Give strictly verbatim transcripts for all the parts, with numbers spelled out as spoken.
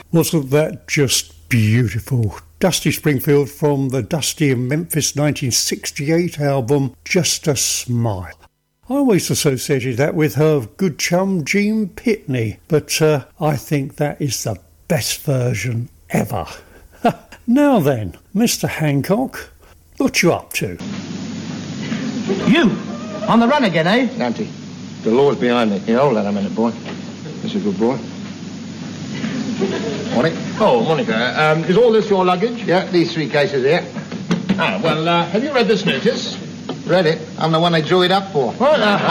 Wasn't that just beautiful? Dusty Springfield from the Dusty in Memphis nineteen sixty-eight album Just a Smile. I always associated that with her good chum Gene Pitney, but uh, I think that is the best version ever. Now then, Mister Hancock, what you up to? You? On the run again, eh? Nancy, the law's behind me. Here, hold that a minute, boy. That's a good boy. Morning. Oh, Monica, um, is all this your luggage? Yeah, these three cases here. Ah, well, uh, have you read this notice? Read it. I'm the one they drew it up for. Well, uh,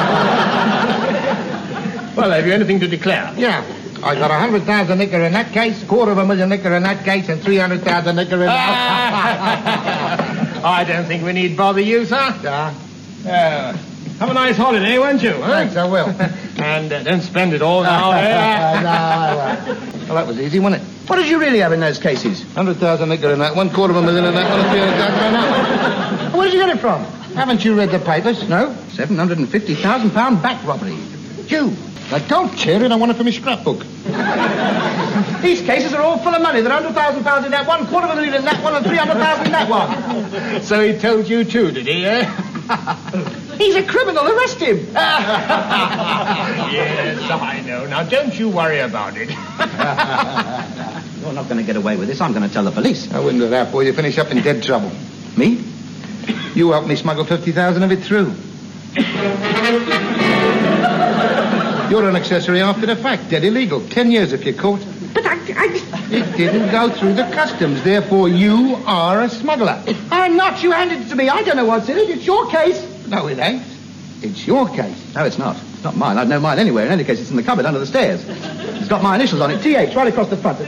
well, have you anything to declare? Yeah. I got a hundred thousand nicker in that case, quarter of a million nicker in that case, and three hundred thousand nicker in that. I don't think we need bother you, sir. Yeah. Uh, have a nice holiday, won't you? Huh? Thanks, I will. And uh, don't spend it all now. eh? no, well, that was easy, wasn't it? What did you really have in those cases? Hundred thousand nicker in that one, quarter of a million in that one, and three hundred thousand in that one. Where did you get it from? Haven't you read the papers? No. seven hundred fifty thousand pound back robbery. You. I don't care it. I want it from his scrapbook. These cases are all full of money. There are one hundred thousand pounds in that one, quarter of a million in that one, and three hundred thousand in that one. So he told you too, did he, eh? He's a criminal. Arrest him. Yes, I know. Now, don't you worry about it. You're not going to get away with this. I'm going to tell the police. I wouldn't do that, boy. You finish up in dead trouble. Me? You helped me smuggle fifty thousand of it through. You're an accessory after the fact. Dead illegal. Ten years if you're caught. But I, I... It didn't go through the customs. Therefore, you are a smuggler. I'm not. You handed it to me. I don't know what's in it. It's your case. No, it ain't. It's your case. No, it's not. It's not mine. I've no mine anywhere. In any case, it's in the cupboard under the stairs. It's got my initials on it. T H, right across the front.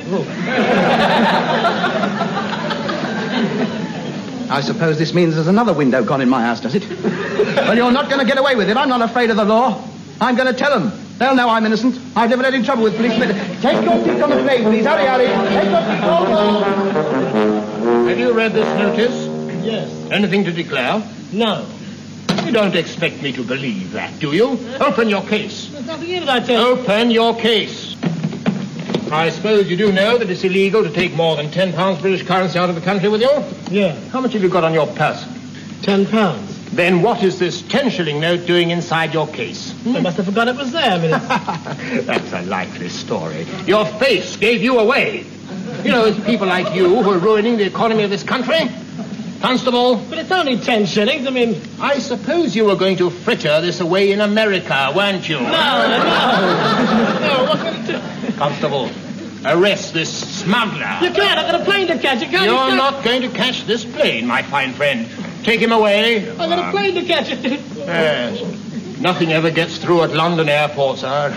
I suppose this means there's another window gone in my house, does it? Well, you're not going to get away with it. I'm not afraid of the law. I'm going to tell them. They'll know I'm innocent. I've never had any trouble with policemen. Take your seat on the plane, please. Hurry, hurry. Take your seat on the Have you read this notice? Yes. Anything to declare? No. You don't expect me to believe that, do you? Open your case. There's nothing in it, I tell you. Open your case. I suppose you do know that it's illegal to take more than ten pounds British currency out of the country with you? Yeah. How much have you got on your person? Ten pounds. Then what is this ten-shilling note doing inside your case? I must have forgotten it was there. I mean, it's... That's a likely story. Your face gave you away. You know, it's people like you who are ruining the economy of this country. Constable? But it's only ten shillings. I mean... I suppose you were going to fritter this away in America, weren't you? No, no. No, what can I do? Constable, arrest this smuggler. You can't. I've got a plane to catch. You can't. You're you can't. not going to catch this plane, my fine friend. Take him away. I've got a plane to catch. Yes. Nothing ever gets through at London airport, sir.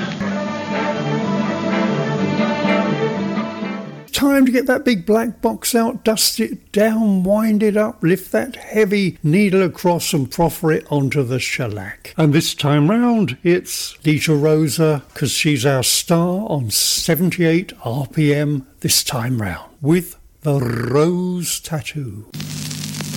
Time to get that big black box out, dust it down, wind it up, lift that heavy needle across and proffer it onto the shellac. And this time round, it's Lita Rosa, because she's our star on seventy-eight R P M this time round, with the Rose Tattoo.